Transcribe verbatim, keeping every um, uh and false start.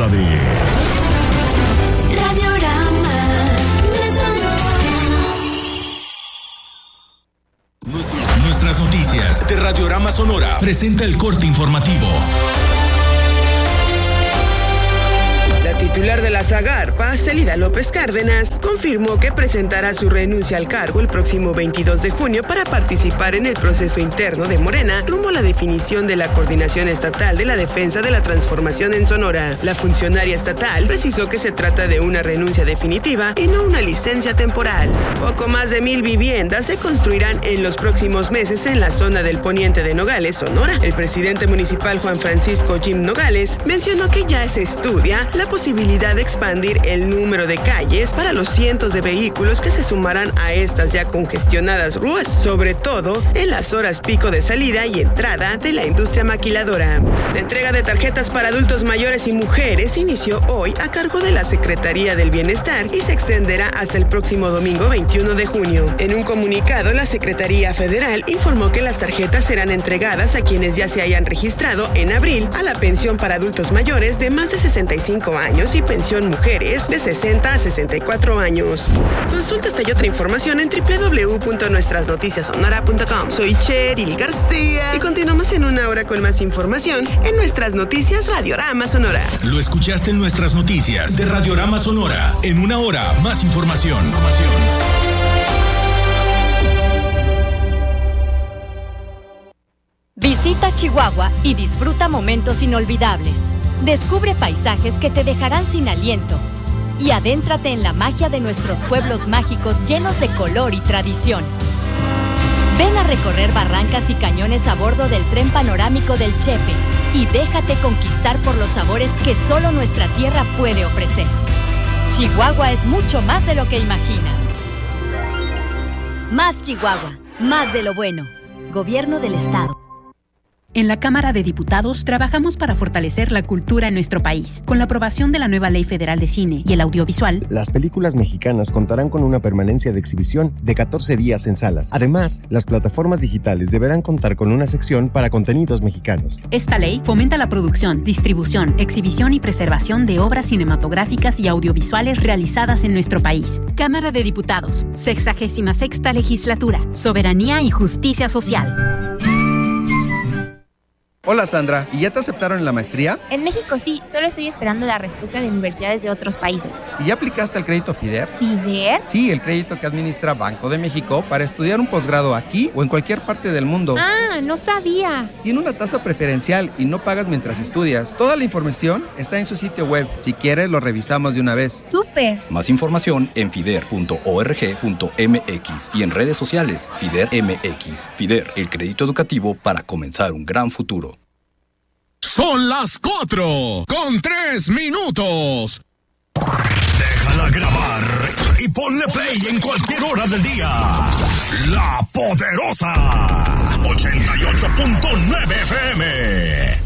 hora de Radiorama. Nuestras noticias de Radiorama Sonora presenta el corte informativo. La titular de la Zagarpa, Celida López Cárdenas, confirmó que presentará su renuncia al cargo el próximo veintidós de junio para participar en el proceso interno de Morena rumbo a la definición de la Coordinación Estatal de la Defensa de la Transformación en Sonora. La funcionaria estatal precisó que se trata de una renuncia definitiva y no una licencia temporal. Poco más de mil viviendas se construirán en los próximos meses en la zona del poniente de Nogales, Sonora. El presidente municipal Juan Francisco Jim Nogales mencionó que ya se estudia la posibilidad de expandir el número de calles para los cientos de vehículos que se sumarán a estas ya congestionadas ruas, sobre todo en las horas pico de salida y entrada de la industria maquiladora. La entrega de tarjetas para adultos mayores y mujeres inició hoy a cargo de la Secretaría del Bienestar y se extenderá hasta el próximo domingo veintiuno de junio. En un comunicado, la Secretaría Federal informó que las tarjetas serán entregadas a quienes ya se hayan registrado en abril a la pensión para adultos mayores de más de sesenta y cinco años y pensión mujeres de sesenta a sesenta y cuatro años. Consulta esta y otra información en doble u doble u doble u punto nuestras noticias sonora punto com. Soy Cheryl García y continuamos en una hora con más información en Nuestras Noticias Radiorama Sonora. Lo escuchaste en Nuestras Noticias de Radiorama Sonora. En una hora, más información. Visita Chihuahua y disfruta momentos inolvidables. Descubre paisajes que te dejarán sin aliento y adéntrate en la magia de nuestros pueblos mágicos llenos de color y tradición. Ven a recorrer barrancas y cañones a bordo del tren panorámico del Chepe y déjate conquistar por los sabores que solo nuestra tierra puede ofrecer. Chihuahua es mucho más de lo que imaginas. Más Chihuahua, más de lo bueno. Gobierno del Estado. En la Cámara de Diputados trabajamos para fortalecer la cultura en nuestro país. Con la aprobación de la nueva Ley Federal de Cine y el Audiovisual, las películas mexicanas contarán con una permanencia de exhibición de catorce días en salas. Además, las plataformas digitales deberán contar con una sección para contenidos mexicanos. Esta ley fomenta la producción, distribución, exhibición y preservación de obras cinematográficas y audiovisuales realizadas en nuestro país. Cámara de Diputados, sexagésima sexta Legislatura, Soberanía y Justicia Social. Hola Sandra, ¿y ya te aceptaron en la maestría? En México sí, solo estoy esperando la respuesta de universidades de otros países. ¿Y ya aplicaste al crédito FIDER? ¿FIDER? Sí, el crédito que administra Banco de México para estudiar un posgrado aquí o en cualquier parte del mundo. Ah, no sabía. Tiene una tasa preferencial y no pagas mientras estudias. Toda la información está en su sitio web. Si quieres, lo revisamos de una vez. ¡Súper! Más información en fider punto org punto m x y en redes sociales FIDER M X. FIDER, el crédito educativo para comenzar un gran futuro. Son las cuatro con tres minutos. Déjala grabar y ponle play en cualquier hora del día. La Poderosa ochenta y ocho punto nueve F M.